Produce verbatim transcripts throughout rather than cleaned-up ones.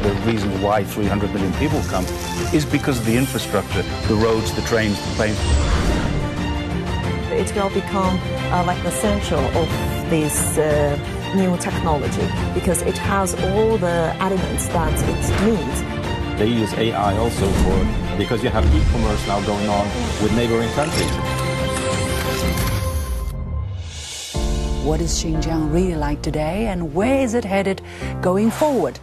the reason why three hundred million people come is because of the infrastructure, the roads, the trains, the planes. It will become uh, like the central of this uh, new technology because it has all the elements that it needs. They use A I also for, because you have e-commerce now going on with neighboring countries. What is Xinjiang really like today, and where is it headed going forward?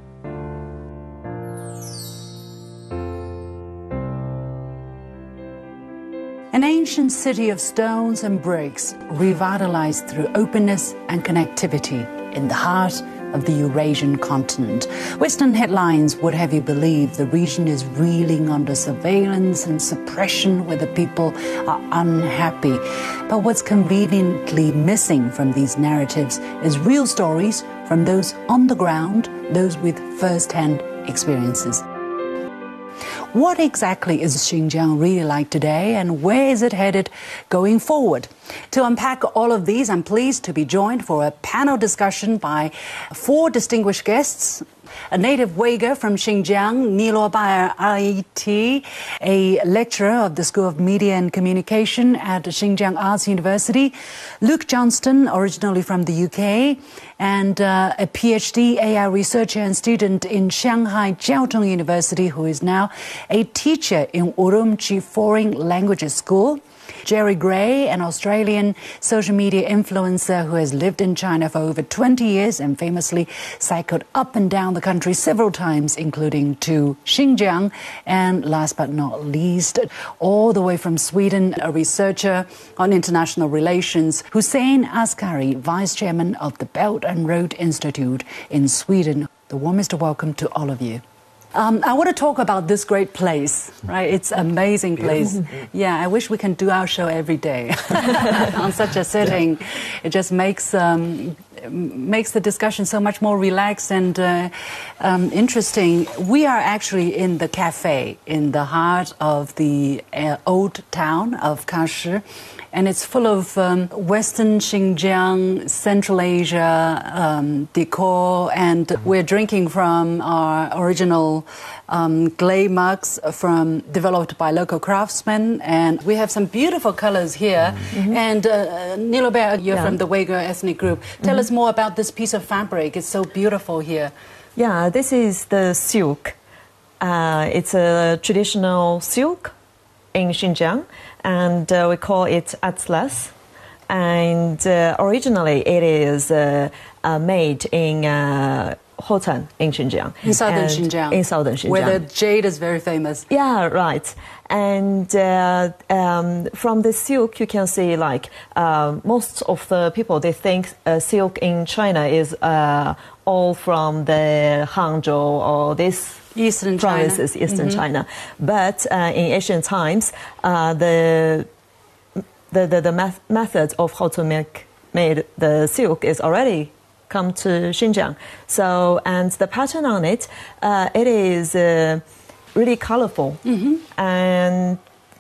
An ancient city of stones and bricks, revitalized through openness and connectivity in the heart of the Eurasian continent. Western headlines would have you believe the region is reeling under surveillance and suppression, where the people are unhappy. But what's conveniently missing from these narratives is real stories from those on the ground, those with first-hand experiences. What exactly is Xinjiang really like today, and where is it headed going forward? To unpack all of these, I'm pleased to be joined for a panel discussion by four distinguished guests. A native Uyghur from Xinjiang, Nilo Bayer I T, a lecturer of the School of Media and Communication at Xinjiang Arts University, Luke Johnston, originally from the U K, and uh, a PhD A I researcher and student in Shanghai Jiao Tong University, who is now a teacher in Urumqi Foreign Languages School. Jerry Gray, an Australian social media influencer who has lived in China for over twenty years and famously cycled up and down the country several times, including to Xinjiang, and last but not least, all the way from Sweden, a researcher on international relations, Hussein Askari, Vice Chairman of the Belt and Road Institute in Sweden. The warmest welcome to all of you. Um, I want to talk about this great place, right? It's an amazing place. Yeah, I wish we can do our show every day on such a setting. It just makes um, makes the discussion so much more relaxed and uh, um, interesting. We are actually in the cafe in the heart of the uh, old town of Kashi. And it's full of um, Western Xinjiang, Central Asia um, decor, and we're drinking from our original um, clay mugs from developed by local craftsmen, and we have some beautiful colors here. Mm-hmm. And uh, Nilo Bayer, you're yeah. from the Uyghur ethnic group. Tell mm-hmm. us more about this piece of fabric. It's so beautiful here. Yeah, this is the silk. Uh, it's a traditional silk in Xinjiang, and uh, we call it atlas. And uh, originally it is uh, uh, made in uh, Hotan in Xinjiang. In southern Xinjiang. In southern Xinjiang. Where the jade is very famous. Yeah, right. And uh, um, from the silk, you can see like uh, most of the people, they think uh, silk in China is uh, all from the Hangzhou or this Eastern provinces, China. Eastern Mm-hmm. China. But uh, in ancient times, uh, the the the, the math, method of how to make made the silk is already come to Xinjiang. So, and the pattern on it, uh, it is uh, really colorful, mm-hmm. and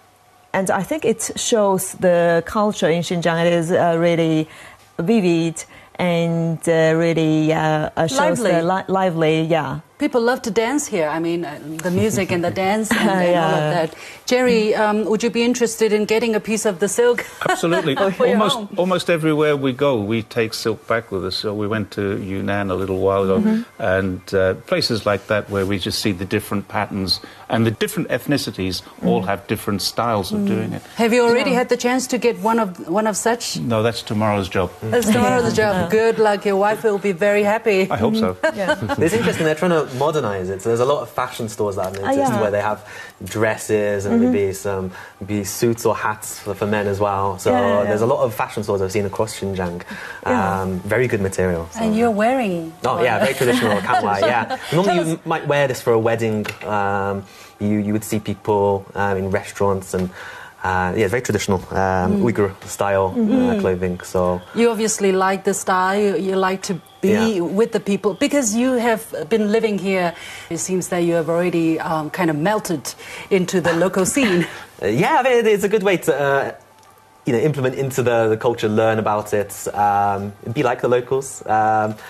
and I think it shows the culture in Xinjiang. It is uh, really vivid and uh, really uh, uh, shows lively. the li- lively, yeah. People love to dance here. I mean, uh, the music and the dance and, and yeah. all of that. Jerry, um, would you be interested in getting a piece of the silk? Absolutely. For your almost, home? almost everywhere we go, we take silk back with us. So we went to Yunnan a little while ago, Mm-hmm. and uh, places like that where we just see the different patterns, and the different ethnicities mm. all have different styles of mm. doing it. Have you already Yeah. had the chance to get one of one of such? No, that's tomorrow's job. That's tomorrow's job. Good luck. Your wife will be very happy. I hope so. Yeah. It's interesting, they're trying to modernise it. So there's a lot of fashion stores that I've noticed yeah. where they have dresses and Mm-hmm. maybe some maybe suits or hats for, for men as well. So Yeah, yeah, yeah. there's a lot of fashion stores I've seen across Xinjiang. Yeah. Um, very good material. So. And you're wearing. Oh, one. yeah, very traditional kanwai, yeah. Normally you m- might wear this for a wedding. Um, you, you would see people um, in restaurants and Uh, yeah, very traditional um, mm. Uyghur style mm-hmm. uh, clothing. So you obviously like the style. You, you like to be yeah. with the people because you have been living here. It seems that you have already um, kind of melted into the local scene. Uh, yeah, I mean, it's a good way to uh, you know implement into the, the culture, learn about it, um, be like the locals. Um,